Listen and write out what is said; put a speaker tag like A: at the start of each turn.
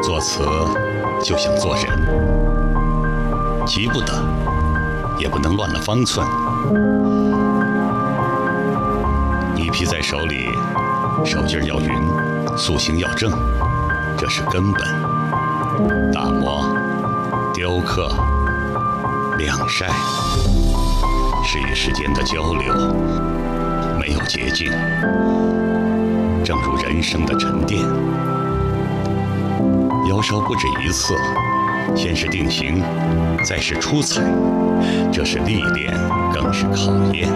A: 作词就像做人，急不得，也不能乱了方寸。泥皮在手里，手劲儿要匀，塑形要正，这是根本。打磨、雕刻、晾晒，是与时间的交流，没有捷径。正如人生的沉淀，摇烧不止一次，先是定型，再是出彩，这是历练，更是考验。